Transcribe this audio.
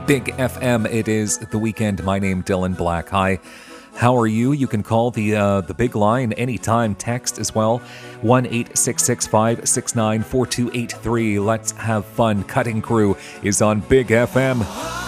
Big FM. It is the weekend. My name, Dylan Black. Hi. How are you? You can call the big line anytime. Text as well. 1-866-569-4283. Let's have fun. Cutting Crew is on Big FM.